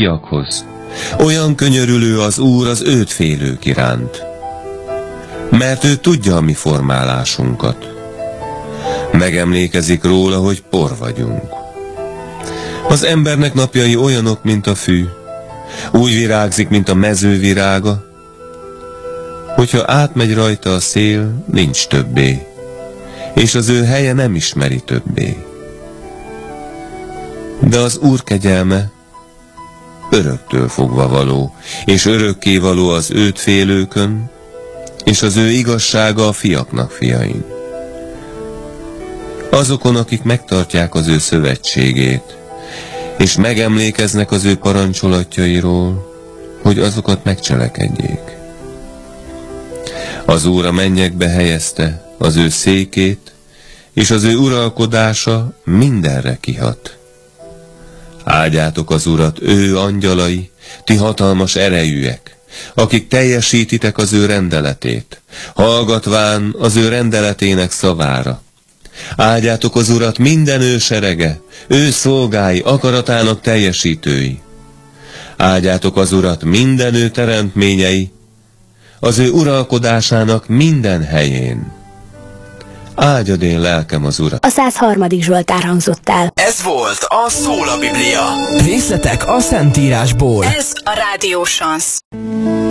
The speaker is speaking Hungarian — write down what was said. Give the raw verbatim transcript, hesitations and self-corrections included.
fiakhoz. Olyan könyörülő az Úr az őt félők iránt, mert ő tudja a mi formálásunkat. Megemlékezik róla, hogy por vagyunk. Az embernek napjai olyanok, mint a fű, úgy virágzik, mint a mező virága, hogyha átmegy rajta a szél, nincs többé, és az ő helye nem ismeri többé. De az Úr kegyelme öröktől fogva való, és örökké való az őt félőkön, és az ő igazsága a fiaknak fiain. Azokon, akik megtartják az ő szövetségét, és megemlékeznek az ő parancsolatjairól, hogy azokat megcselekedjék. Az Úr a mennyekbe helyezte az ő székét, és az ő uralkodása mindenre kihat. Áldjátok az Urat, ő angyalai, ti hatalmas erejűek, akik teljesítitek az ő rendeletét, hallgatván az ő rendeletének szavára. Áldjátok az Urat minden ő serege, ő szolgái, akaratának teljesítői. Áldjátok az Urat minden ő teremtményei, az ő uralkodásának minden helyén. Áldjad én lelkem az Urat. A száz harmadik Zsoltár hangzott el. Ez volt a Szól a Biblia. Részletek a Szentírásból. Ez a Rádió Sansz.